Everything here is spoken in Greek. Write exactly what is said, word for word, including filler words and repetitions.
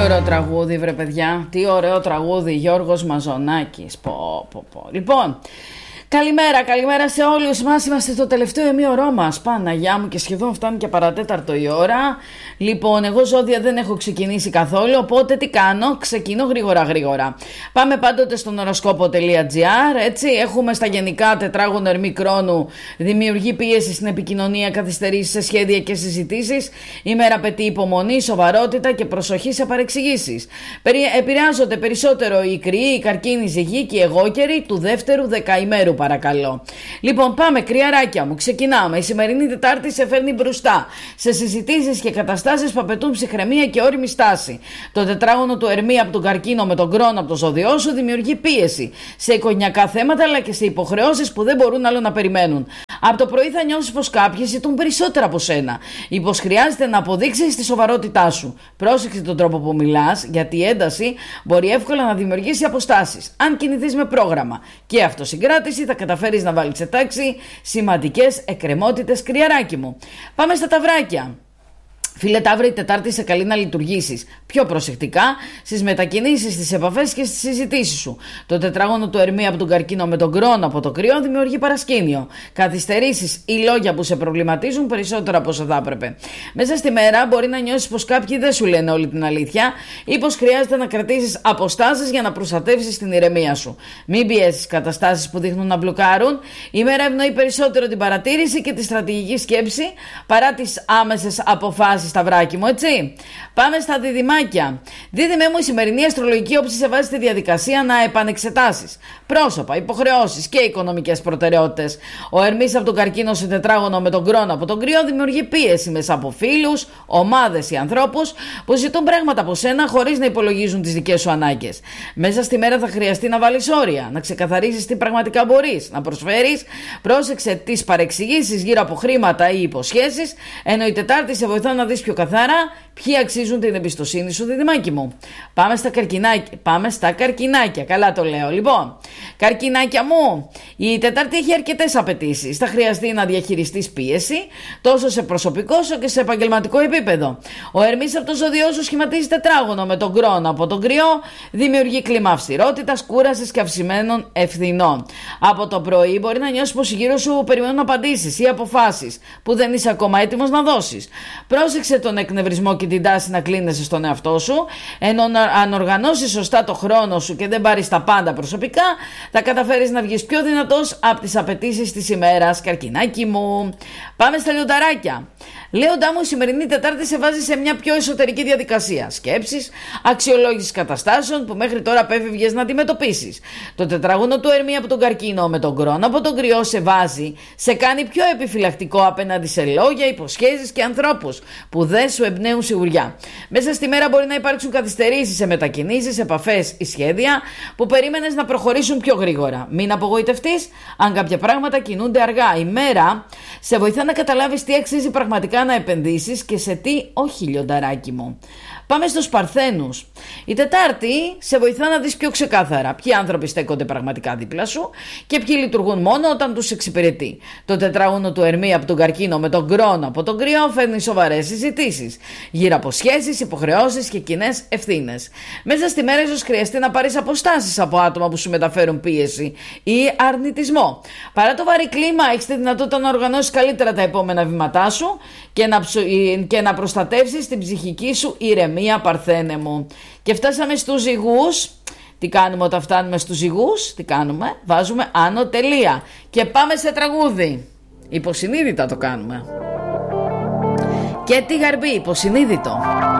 ωραίο τραγούδι, βρε παιδιά. Τι ωραίο τραγούδι, Γιώργος Μαζονάκης. Πω, πω, πω. Λοιπόν, καλημέρα, καλημέρα σε όλους μας. Είμαστε στο τελευταίο ημίωρό μας. Παναγιά μου, και σχεδόν φτάνει και παρατέταρτο η ώρα. Λοιπόν, εγώ ζώδια δεν έχω ξεκινήσει καθόλου, οπότε τι κάνω? Ξεκινώ γρήγορα γρήγορα. Πάμε πάντοτε στον οροσκόπο.gr, έτσι. Έχουμε στα γενικά τετράγωνο Ερμή Κρόνου, δημιουργεί πίεση στην επικοινωνία, καθυστερήσεις σε σχέδια και συζητήσεις. Η μέρα απαιτεί υπομονή, σοβαρότητα και προσοχή σε παρεξηγήσεις. Επηρεάζονται περισσότερο οι κρυοί, οι καρκίνοι, ζυγοί και οι εγώκεροι του δεύτερου δεκαημέρου, παρακαλώ. Λοιπόν, πάμε, κρυαράκια μου, ξεκινάμε. Η σημερινή Τετάρτη σε φέρνει μπροστά σε συζητήσεις και καταστάσεις που απαιτούν ψυχραιμία και όριμη στάση. Το τετράγωνο του Ερμή από τον Καρκίνο με τον Κρόνο από το ζώδιό σου δημιουργεί πίεση σε οικογενειακά θέματα αλλά και σε υποχρεώσεις που δεν μπορούν άλλο να περιμένουν. Από το πρωί θα νιώσεις πως κάποιοι ζητούν περισσότερα από σένα ή πως χρειάζεται να αποδείξεις τη σοβαρότητά σου. Πρόσεξε τον τρόπο που μιλάς, γιατί η ένταση μπορεί εύκολα να δημιουργήσει αποστάσεις. Αν κινηθείς με πρόγραμμα και αυτοσυγκράτηση, θα καταφέρεις να βάλεις σε τάξη σημαντικές εκκρεμότητες, κρυαράκι μου. Πάμε στα ταυράκια. Φίλε Ταύρη, η Τετάρτη σε καλεί να λειτουργήσεις πιο προσεκτικά στις μετακινήσεις, στις επαφές και στις συζητήσεις σου. Το τετράγωνο του Ερμή από τον Καρκίνο με τον Κρόνο από το Κρυό δημιουργεί παρασκήνιο. Καθυστερήσεις ή λόγια που σε προβληματίζουν περισσότερο από όσο θα έπρεπε. Μέσα στη μέρα μπορεί να νιώσεις πως κάποιοι δεν σου λένε όλη την αλήθεια ή πως χρειάζεται να κρατήσεις αποστάσεις για να προστατεύσεις την ηρεμία σου. Μην πιέσεις καταστάσεις που δείχνουν να μπλοκάρουν. Η μέρα ευνοεί περισσότερο την παρατήρηση και τη στρατηγική σκέψη παρά τις άμεσες αποφάσεις. Σταυράκι μου, έτσι. Πάμε στα διδυμάκια. Δίδυμέ μου, η σημερινή αστρολογική όψη σε βάζει στη διαδικασία να επανεξετάσεις πρόσωπα, υποχρεώσεις και οικονομικές προτεραιότητες. Ο Ερμής από τον Καρκίνο σε τετράγωνο με τον Κρόνο από τον Κρυό δημιουργεί πίεση μέσα από φίλους, ομάδες ή ανθρώπους που ζητούν πράγματα από σένα χωρίς να υπολογίζουν τις δικές σου ανάγκες. Μέσα στη μέρα θα χρειαστεί να βάλεις όρια, να ξεκαθαρίσεις τι πραγματικά μπορείς να προσφέρεις. Πρόσεξε τις παρεξηγήσεις γύρω από χρήματα ή υποσχέσεις, ενώ η Τετάρτη σε βοηθά να δεις πιο καθαρά ποιοι αξίζουν την εμπιστοσύνη σου, διδυμάκι μου. Πάμε στα καρκινάκια. Πάμε στα καρκινάκια. Καλά το λέω. Λοιπόν, καρκινάκια μου, η Τετάρτη έχει αρκετές απαιτήσεις. Θα χρειαστεί να διαχειριστείς πίεση τόσο σε προσωπικό όσο και σε επαγγελματικό επίπεδο. Ο Ερμής από το ζώδιό σου σχηματίζει τετράγωνο με τον Κρόνο από τον Κρυό, δημιουργεί κλίμα αυστηρότητας, κούρασης και αυξημένων ευθυνών. Από το πρωί μπορεί να νιώσεις πως γύρω σου περιμένουν απαντήσεις ή αποφάσεις που δεν είσαι ακόμα έτοιμος να δώσεις. Πρόσεξε τον εκνευρισμό και την τάση να κλείνεσαι στον εαυτό σου, ενώ αν οργανώσεις σωστά το χρόνο σου και δεν πάρεις τα πάντα προσωπικά, θα καταφέρεις να βγεις πιο δυνατός από τις απαιτήσεις της ημέρας, καρκινάκι μου. Πάμε στα λιονταράκια. Λέοντά μου, η σημερινή Τετάρτη σε βάζει σε μια πιο εσωτερική διαδικασία σκέψης, αξιολόγησης καταστάσεων που μέχρι τώρα απέφευγες να αντιμετωπίσεις. Το τετράγωνο του Ερμή από τον Καρκίνο με τον Κρόνο από τον Κρυό σε βάζει, σε κάνει πιο επιφυλακτικό απέναντι σε λόγια, υποσχέσεις και ανθρώπους που δεν σου εμπνέουν σιγουριά. Μέσα στη μέρα μπορεί να υπάρξουν καθυστερήσεις σε μετακινήσεις, επαφές ή σχέδια που περίμενες να προχωρήσουν πιο γρήγορα. Μην απογοητευτείς αν κάποια πράγματα κινούνται αργά. Η μέρα σε βοηθά να καταλάβεις τι αξίζει πραγματικά να επενδύσεις και σε τι όχι, λιονταράκι μου. Πάμε στους Παρθένους. Η Τετάρτη σε βοηθά να δεις πιο ξεκάθαρα ποιοι άνθρωποι στέκονται πραγματικά δίπλα σου και ποιοι λειτουργούν μόνο όταν τους εξυπηρετεί. Το τετράγωνο του Ερμή από τον Καρκίνο με τον Κρόνο από τον Κρυό φέρνει σοβαρές συζητήσεις γύρω από σχέσεις, υποχρεώσεις και κοινές ευθύνες. Μέσα στη μέρα ίσως χρειαστεί να πάρεις αποστάσεις από άτομα που σου μεταφέρουν πίεση ή αρνητισμό. Παρά το βαρύ κλίμα, έχεις τη δυνατότητα να οργανώσεις καλύτερα τα επόμενα βήματά σου και να, ψω... και να προστατεύσεις την ψυχική σου ηρεμία, Παρθένε μου. Και φτάσαμε στους ζυγούς. Τι κάνουμε όταν φτάνουμε στους ζυγούς? Τι κάνουμε? Βάζουμε άνω τελεία και πάμε σε τραγούδι. Υποσυνείδητα το κάνουμε. Και τη Γαρμπή, υποσυνείδητο.